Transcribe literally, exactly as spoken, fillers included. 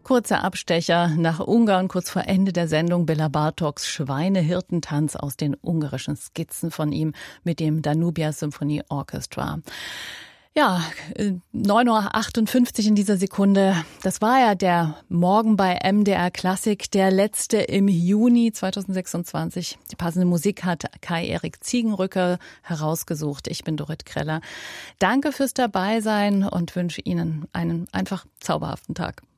Kurzer Abstecher nach Ungarn, kurz vor Ende der Sendung Bela Bartoks Schweinehirtentanz aus den ungarischen Skizzen von ihm mit dem Danubia Symphony Orchestra. Ja, neun Uhr achtundfünfzig in dieser Sekunde. Das war ja der Morgen bei M D R Klassik, der letzte im Juni zweitausendsechsundzwanzig. Die passende Musik hat Kai-Erik Ziegenrücker herausgesucht. Ich bin Dorit Kreller. Danke fürs Dabeisein und wünsche Ihnen einen einfach zauberhaften Tag.